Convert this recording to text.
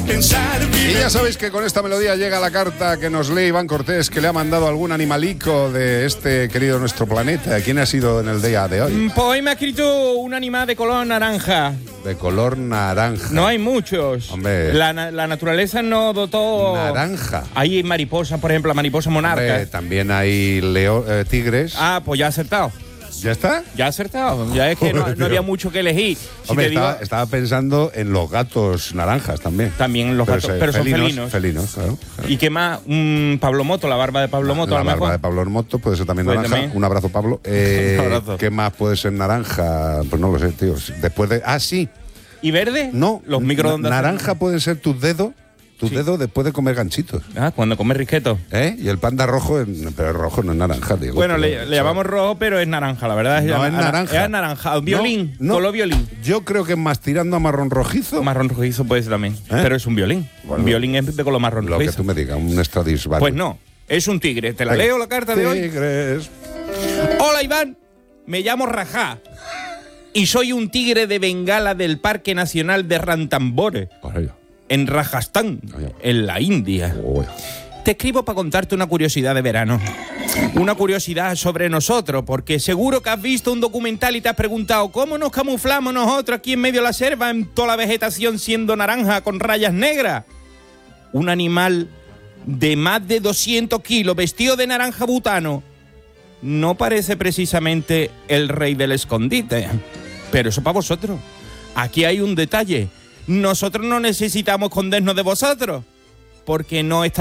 Y ya sabéis que con esta melodía llega la carta que nos lee Iván Cortés, que le ha mandado algún animalico de este querido nuestro planeta. ¿Quién ha sido en el día de hoy? Pues hoy me ha escrito un animal de color naranja. De color naranja. No hay muchos. Hombre. La naturaleza no dotó... Naranja. Hay mariposas, por ejemplo, la mariposa monarca. Hombre, también hay tigres. Ah, pues ya ha acertado. ¿Ya está? Ya ha acertado. Ya es que no había mucho que elegir. Si Hombre, te digo, estaba pensando en los gatos naranjas también. también los gatos, pero son felinos. Felinos, claro. ¿Y qué más? Pablo Moto, la barba de Pablo Moto. La a lo barba mejor. de Pablo Moto puede ser también Pues naranja. también. Un abrazo, Pablo. Un abrazo. ¿Qué más puede ser naranja? Pues no lo sé, tío. Después de... Ah, sí. ¿Y verde? No. Los microondas. Naranja pueden ser tus dedos. Tus dedos después de comer ganchitos. Ah, cuando comes risquetos. Y el panda rojo, pero rojo no es naranja, digo. Bueno, le llamamos rojo, pero es naranja, la verdad. No es naranja. Es anaranjado. Violín. No. Color violín. Yo creo que es más tirando a marrón rojizo. Marrón rojizo puede ser también. Pero es un violín. Bueno, Un violín es de color marrón Lo que rojizo. tú me digas, un Stradivarius. Pues no, es un tigre. ¿Te la Venga. leo la carta de hoy? Tigres. Hola, Iván. Me llamo Rajá. Y soy un tigre de Bengala del Parque Nacional de Ranthambore, en Rajasthan, en la India. Te escribo para contarte una curiosidad de verano. Una curiosidad sobre nosotros, porque seguro que has visto un documental y te has preguntado ¿cómo nos camuflamos nosotros aquí en medio de la selva en toda la vegetación siendo naranja con rayas negras? Un animal de más de 200 kilos vestido de naranja butano no parece precisamente el rey del escondite. Pero eso para vosotros. Aquí hay un detalle. Nosotros no necesitamos escondernos de vosotros, porque no está